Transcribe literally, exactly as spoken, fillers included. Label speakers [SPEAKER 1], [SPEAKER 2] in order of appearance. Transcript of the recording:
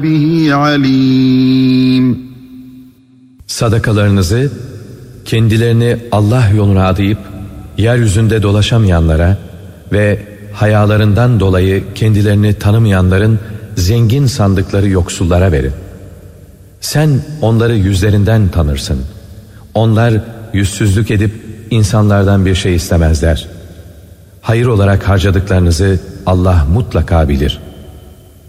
[SPEAKER 1] به عليم.
[SPEAKER 2] Sadakalarınızı kendilerini Allah yoluna adayıp yeryüzünde dolaşamayanlara ve hayalarından dolayı kendilerini tanımayanların zengin sandıkları yoksullara verin. Sen onları yüzlerinden tanırsın. Onlar yüzsüzlük edip insanlardan bir şey istemezler. Hayır olarak harcadıklarınızı Allah mutlaka bilir.